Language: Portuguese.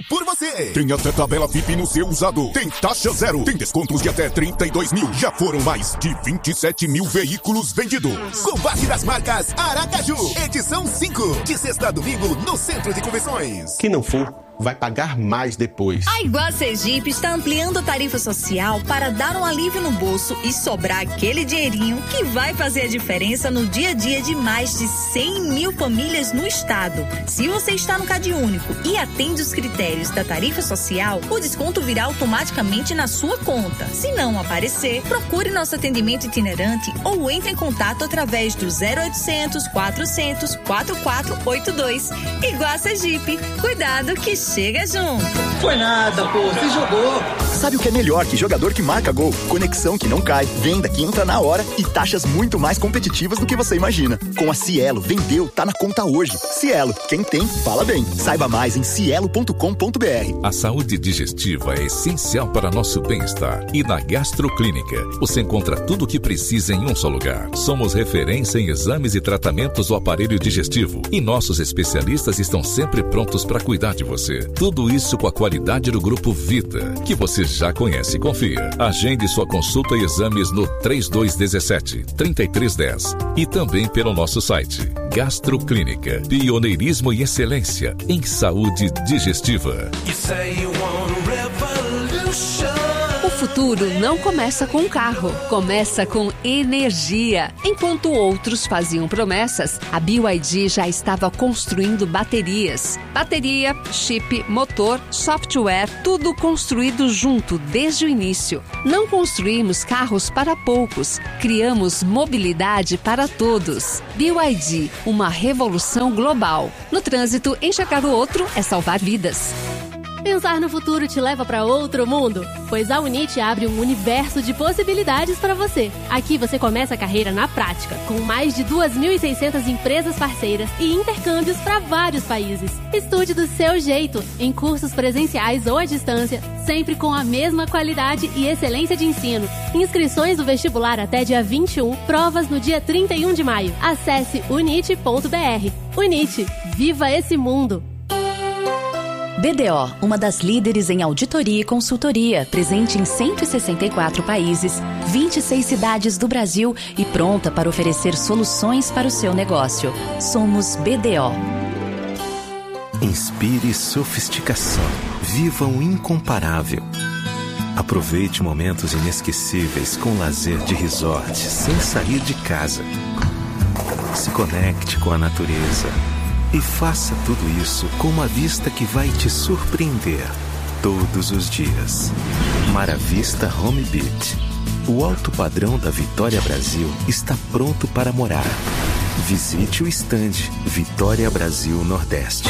por você. Tem até tabela VIP no seu usado. Tem taxa zero. Tem descontos de até 32 mil. Já foram mais de 27 mil veículos vendidos. Combate das marcas Aracaju. Edição 5. De sexta a domingo no Centro de Convenções. Quem não for, vai pagar mais depois. A Iguaçu Jeep está ampliando a tarifa social para dar um alívio no bolso e sobrar aquele dinheirinho que vai fazer a diferença no dia a dia de mais de 100 mil famílias no estado. Se você está no Cade Único e atende os critérios da tarifa social, o desconto virá automaticamente na sua conta. Se não aparecer, procure nosso atendimento itinerante ou entre em contato através do 0800 400 4482. Iguaçu Jeep. Cuidado que chega junto. Foi nada, pô. Você jogou. Sabe o que é melhor que jogador que marca gol? Conexão que não cai, venda que entra na hora e taxas muito mais competitivas do que você imagina. Com a Cielo, vendeu, tá na conta hoje. Cielo, quem tem, fala bem. Saiba mais em cielo.com.br. A saúde digestiva é essencial para nosso bem-estar. E na Gastroclínica, você encontra tudo o que precisa em um só lugar. Somos referência em exames e tratamentos do aparelho digestivo. E nossos especialistas estão sempre prontos para cuidar de você. Tudo isso com a qualidade do Grupo Vita, que você já conhece e confia. Agende sua consulta e exames no 3217-3310 e também pelo nosso site. Gastroclínica, pioneirismo e excelência em saúde digestiva. O futuro não começa com um carro, começa com energia. Enquanto outros faziam promessas, a BYD já estava construindo baterias. Bateria, chip, motor, software, tudo construído junto desde o início. Não construímos carros para poucos, criamos mobilidade para todos. BYD, uma revolução global. No trânsito, enxergar o outro é salvar vidas. Pensar no futuro te leva para outro mundo? Pois a Unite abre um universo de possibilidades para você. Aqui você começa a carreira na prática, com mais de 2.600 empresas parceiras e intercâmbios para vários países. Estude do seu jeito, em cursos presenciais ou à distância, sempre com a mesma qualidade e excelência de ensino. Inscrições do vestibular até dia 21, provas no dia 31 de maio. Acesse unite.br. Unite, viva esse mundo! BDO, uma das líderes em auditoria e consultoria, presente em 164 países, 26 cidades do Brasil e pronta para oferecer soluções para o seu negócio. Somos BDO. Inspire sofisticação. Viva o incomparável. Aproveite momentos inesquecíveis com lazer de resort sem sair de casa. Se conecte com a natureza. E faça tudo isso com uma vista que vai te surpreender todos os dias. Maravista Home Beach. O alto padrão da Vitória Brasil está pronto para morar. Visite o stand Vitória Brasil Nordeste.